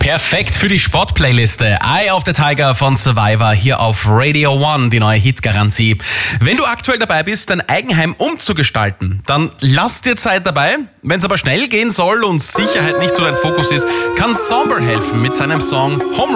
Perfekt für die Sportplayliste. Eye of the Tiger von Survivor hier auf Radio One, die neue Hitgarantie. Wenn du aktuell dabei bist, dein Eigenheim umzugestalten, dann lass dir Zeit dabei. Wenn es aber schnell gehen soll und Sicherheit nicht so dein Fokus ist, kann Somber helfen mit seinem Song Home